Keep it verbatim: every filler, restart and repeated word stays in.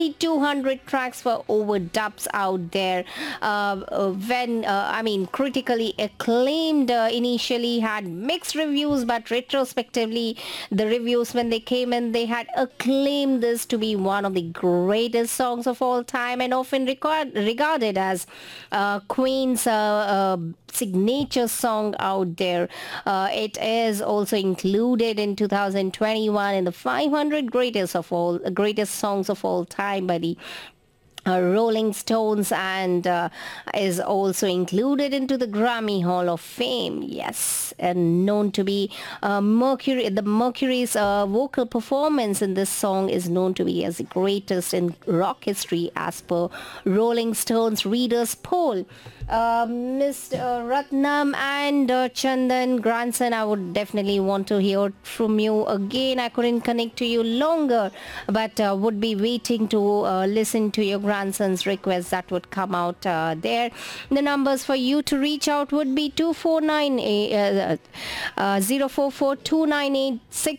two hundred tracks for overdubs out there. Uh, uh, when uh, I mean, critically acclaimed, uh, initially had mixed reviews, but retrospectively, the reviews when they came in, they had acclaimed this to be one of the greatest songs of all time, and often record, regarded as uh, Queen's uh, uh, signature song out there. Uh, it is also included in two thousand twenty-one in the five hundred greatest of all greatest songs of all time by the uh, Rolling Stones, and uh, is also included into the Grammy Hall of Fame. Yes, and known to be uh, Mercury. The Mercury's uh, vocal performance in this song is known to be as the greatest in rock history, as per Rolling Stones readers poll. Uh, Mister Ratnam and uh, Chandan Grandson, I would definitely want to hear from you again. I couldn't connect to you longer, but uh, would be waiting to uh, listen to your grandson's request that would come out uh, there. The numbers for you to reach out would be two four nine uh, uh, zero four four two nine eight six